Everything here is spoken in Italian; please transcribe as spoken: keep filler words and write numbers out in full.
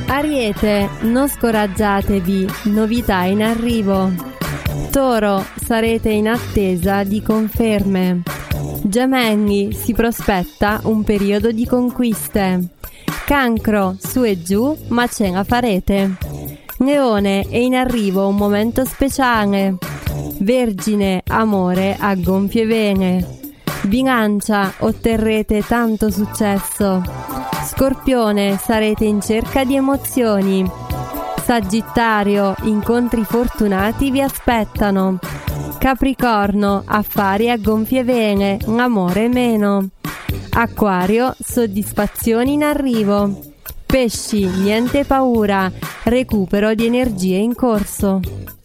Ariete, non scoraggiatevi, novità in arrivo. Toro, sarete in attesa di conferme. Gemelli, si prospetta un periodo di conquiste. Cancro, su e giù, ma ce la farete. Leone, è in arrivo un momento speciale. Vergine, amore a gonfie vene. Bilancia, otterrete tanto successo. Scorpione, sarete in cerca di emozioni. Sagittario, incontri fortunati vi aspettano. Capricorno, affari a gonfie vene, l'amore meno. Acquario, soddisfazioni in arrivo. Pesci, niente paura, recupero di energie in corso.